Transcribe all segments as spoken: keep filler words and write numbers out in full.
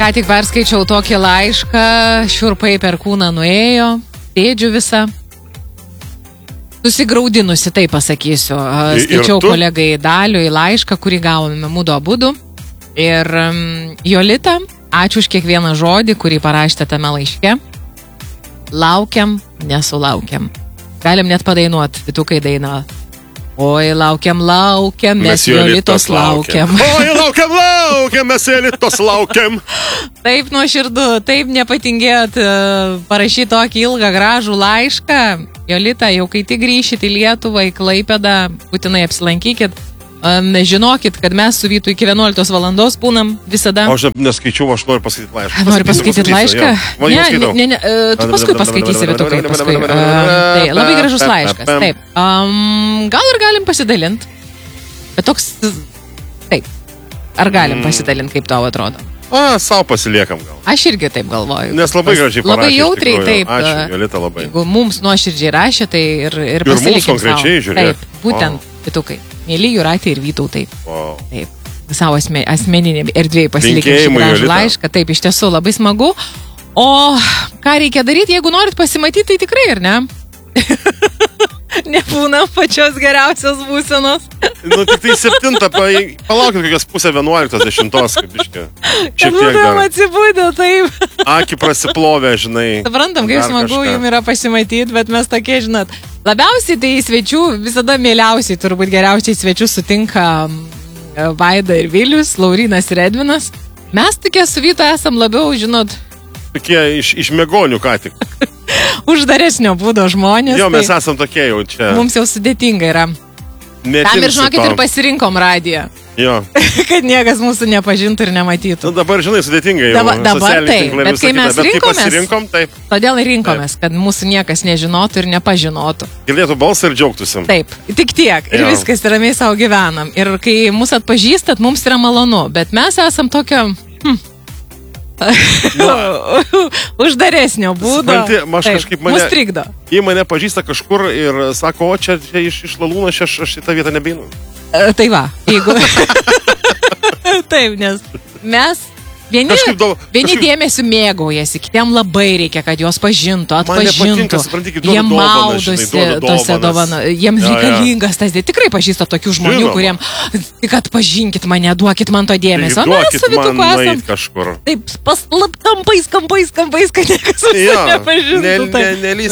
ką tik perskaičiau tokį laišką, šiurpai per kūną nuėjo, sėdžiu visą. Susigraudinusi, tai pasakysiu. Skaičiau kolegai Daliui laišką, kurį gavome mudu abudu. Ir um, Jolita, ačiū už kiekvieną žodį, kurį parašėte tame laiške. Laukiam, nesulaukiam. Galim net padainuoti, Vytukai dainą. Oi, laukiam, laukiam, mes, mes Jolitos laukiam. laukiam. Oi, laukiam, laukiam, mes Jolitos laukiam. Taip nuoširdu, taip nepatingėjot parašyti tokį ilgą gražų laišką. Jolita, jau kai tik grįšit į Lietuvą, į Klaipėdą, būtinai apsilankykit. Žinokit, kad mes su Vytu iki vienuoliktos valandos būnam visada. O aš neskaičiau, aš noriu pasakyti laišką. Noriu pasakyti laišką? Ne, ne, ne, tu paskui paskaitysi, Vytukai, paskui. Uh, tai labai gražus laiškas, taip. Um, gal ir galim pasidalinti, bet toks, taip, ar galim pasidalinti, kaip tau atrodo? A, savo pasiliekam gal. Aš irgi taip galvoju. Nes labai gražiai parašė. Labai jautriai, taip. Ačiū, Jolita, labai. Jeigu mums nuoširdžiai rašė, tai ir, ir, ir pasilikim mums konkrečiai žiūrėk. Taip, būtent, wow. Vytukai. Mėly Jūratė ir Vytautai. Wow. Taip. Savo asme, asmeninė erdvėje pasilikim šį gražų laišką. Taip, iš tiesų labai smagu. O ką reikia daryti, jeigu norit pasimatyti, tai tikrai, ar ne? Nebūna pačios geriausios būsenos. Nu, tik tai septintą, palaukit kokios pusę vienuoliktos dešimtos, kaip biškė. Kad būtum atsibūdę, taip. Akį prasiplovę, žinai. Suprantam, kaip smagu jums yra pasimatyti, bet mes tokie, žinot, labiausiai tai svečių, visada mieliausiai, turbūt geriausiai svečių sutinka Vaida ir Vilius, Laurynas ir Edvinas. Mes tokie su Vytu esam labiau, žinot, tokie iš, iš megonių ką tik. Uždaresnio būdo žmonės. Jo, mes tai esam tokie jau čia. Mums jau sudėtinga yra. Netimsi tam ir žinokit ir pasirinkom radiją. Jo. Kad niekas mūsų nepažintų ir nematytų. Nu, dabar, žinai, sudėtingai jau. Dabar, dabar taip, bet kai mes bet rinkomės, pasirinkom, taip. Todėl ir rinkomės, taip. Kad mūsų niekas nežinotų ir nepažinotų. Girdėtų balsą ir džiaugtųsi. Taip, tik tiek. Ir jo. Viskas, ramiai savo gyvenam. Ir kai mūsų atpažįstat, mums yra malonu. Bet mes esam tokio... Hm, uždaresnio būdo. Supranti, aš kažkaip mane... Mus trikdo. Jie mane pažįsta kažkur ir sako, o čia, čia iš, iš Lalūno, aš, aš į tą vietą nebeinu. Uh, tai va, jeigu... Taip, nes mes... Vieni, do, vieni kažkaip... dėmesiu mėgaujasi, kitiem labai reikia, kad juos pažintų, atpažintų. Man nepatinka, supranti, kaip jie duoda maudosi tose dovanas. Jiems ja, reikalingas ja. Tas dėt. Tikrai pažįsta tokių žmonių, Žinoma. Kuriem tik atpažinkit mane, duokit man to dėmesio. Tai duokit man nueit kažkur. Taip, paslap kampais, kampais, kampais, kad niekas mūsų ja, nepažintų. Ne, ne,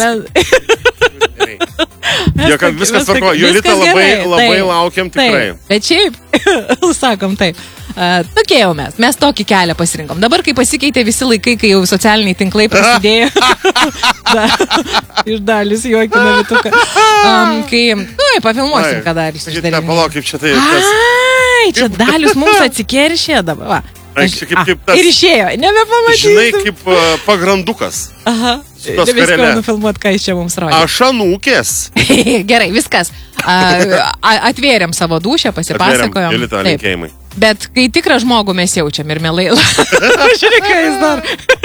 nelys. Jo, kad viskas tvarko. Jolita, labai, labai laukiam tikrai. Bet šiaip, sakom taip. Uh, tokie jau mes. Mes tokį kelią pasirinkom. Dabar, kai pasikeitė visi laikai, kai jau socialiniai tinklai prasidėjo. da, iš Dalius juokina Vytuką. Um, kai, nu, pafilmuosim, ką dar išsidarėm. Palauk, kaip čia tai... Ai, čia Dalius mums atsikėršė dabar. Va. Aš, kaip, kaip tas, ir išėjo, nebepamatysim. Žinai, kaip uh, pagrandukas. Aha. Nebespėjau nufilmuoti, ką iš čia mums rodė. Aš anūkės. Gerai, viskas. Uh, atvėrėm savo dūšę, pasipasakojom. Atvėrėm, Jolita, linkėjimai. Bet kai tikrą žmogų mes jaučiam ir mielai. Žiūrėk, ką jis dar.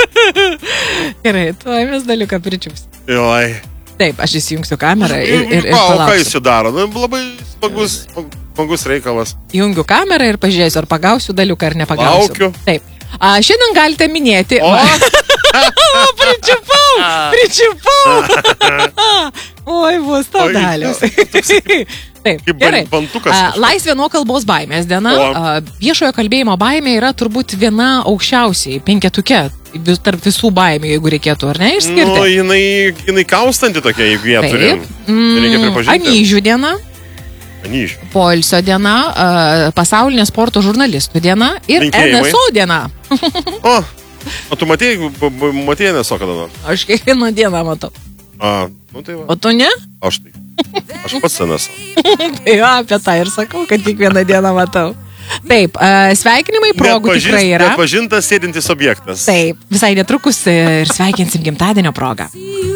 Gerai, tuoj mes dalyką pričiūs. Joj. Taip, aš įsijungsiu kamerą ir, ir, ir o, palauksiu. O ką jis čia daro? Nu, labai smagus, smagus reikalas. Jungiu kamerą ir pažiūrėsiu, ar pagausiu dalyką, ar nepagausiu. Laukiu. Taip. A, šiandien galite minėti... O! Pričiupau! Pričiupau! Oi, bus tau Dalius. Taip, gerai. A, laisvė nuo kalbos baimės diena. A, viešojo kalbėjimo baimė yra turbūt viena aukščiausiai penketuke tarp visų baimių, jeigu reikėtų, ar ne, išskirti. Nu, jinai, jinai kaustanti tokia, jeigu jie turi. Reikia pripažinti. Anyžių diena. Anyžių. Poilsio diena, pasaulinė sporto žurnalistų diena ir N S O diena. O, o tu matėjai, matėjai N S O kada nors? Aš kiekvieną dieną matau. A, nu tai va. O tu ne? Aš tai. Aš pats N S O. Tai va, apie tą ir sakau, kad kiekvieną dieną matau. Taip, sveikinimai progų tikrai yra. Nepažintas sėdintis objektas. Taip, visai netrukus ir sveikinsim gimtadienio progą.